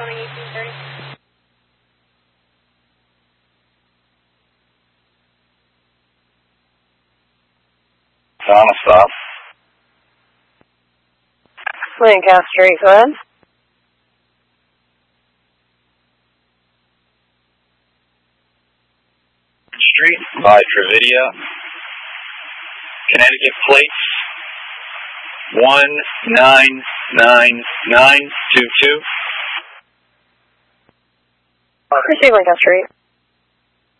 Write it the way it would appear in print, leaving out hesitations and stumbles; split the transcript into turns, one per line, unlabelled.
responding 1830.
Donna, stop.
Lancaster 8, go ahead.
Street by Travidia, Connecticut plates 199922.
Receive Lancaster 8.